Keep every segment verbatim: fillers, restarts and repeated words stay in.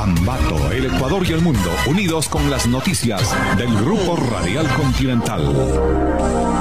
Ambato, el Ecuador y el mundo, unidos con las noticias del Grupo Radial Continental.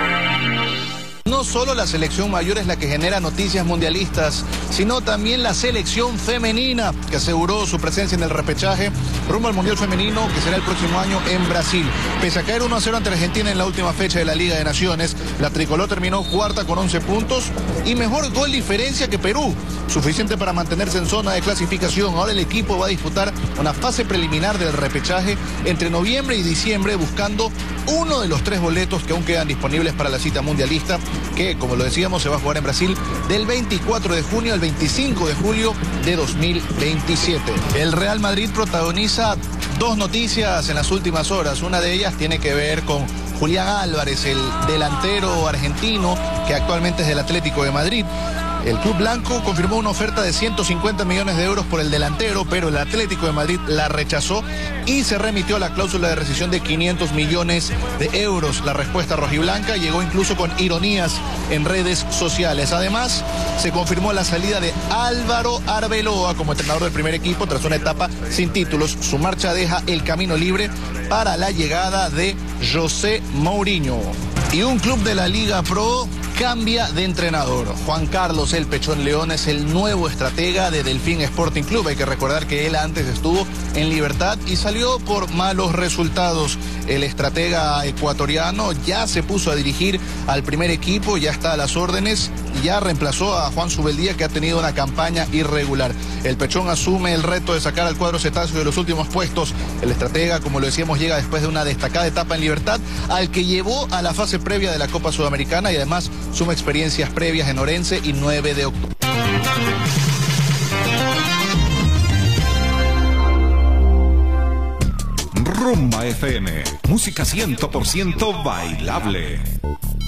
No solo la selección mayor es la que genera noticias mundialistas, sino también la selección femenina, que aseguró su presencia en el repechaje rumbo al Mundial Femenino, que será el próximo año en Brasil. Pese a caer uno a cero ante Argentina en la última fecha de la Liga de Naciones, la tricolor terminó cuarta con once puntos y mejor gol diferencia que Perú, suficiente para mantenerse en zona de clasificación. Ahora el equipo va a disputar una fase preliminar del repechaje entre noviembre y diciembre, buscando uno de los tres boletos que aún quedan disponibles para la cita mundialista, que, como lo decíamos, se va a jugar en Brasil del veinticuatro de junio al veinticinco de julio de dos mil veintisiete. El Real Madrid protagoniza dos noticias en las últimas horas. Una de ellas tiene que ver con Julián Álvarez, el delantero argentino que actualmente es del Atlético de Madrid. El club blanco confirmó una oferta de ciento cincuenta millones de euros por el delantero, pero el Atlético de Madrid la rechazó y se remitió a la cláusula de rescisión de quinientos millones de euros. La respuesta rojiblanca llegó incluso con ironías en redes sociales. Además, se confirmó la salida de Álvaro Arbeloa como entrenador del primer equipo tras una etapa sin títulos. Su marcha deja el camino libre para la llegada de José Mourinho. Y un club de la Liga Pro cambia de entrenador. Juan Carlos El Pechón León es el nuevo estratega de Delfín Sporting Club. Hay que recordar que él antes estuvo en Libertad y salió por malos resultados. El estratega ecuatoriano ya se puso a dirigir al primer equipo, ya está a las órdenes y ya reemplazó a Juan Subeldía, que ha tenido una campaña irregular. El Pechón asume el reto de sacar al cuadro cetáceo de los últimos puestos. El estratega, como lo decíamos, llega después de una destacada etapa en Libertad, al que llevó a la fase previa de la Copa Sudamericana y además suma experiencias previas en Orense y nueve de octubre. Rumba F M, música cien por ciento bailable.